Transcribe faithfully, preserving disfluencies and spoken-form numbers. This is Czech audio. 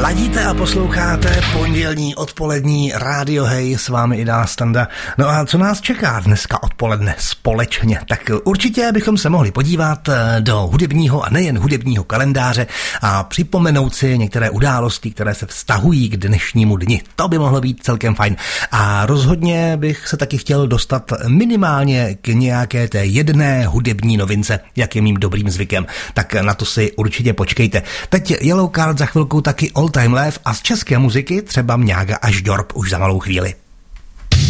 Ladíte a posloucháte pondělní odpolední Radio Hej, s vámi Ida Standa. No a co nás čeká dneska odpoledne společně? Tak určitě bychom se mohli podívat do hudebního a nejen hudebního kalendáře a připomenout si některé události, které se vztahují k dnešnímu dni. To by mohlo být celkem fajn. A rozhodně bych se taky chtěl dostat minimálně k nějaké té jedné hudební novince, jak je mým dobrým zvykem. Tak na to si určitě počkejte. Teď Yellowcard, za chvilku taky All Time Love a z české muziky třeba Mňága a Žďorb už za malou chvíli.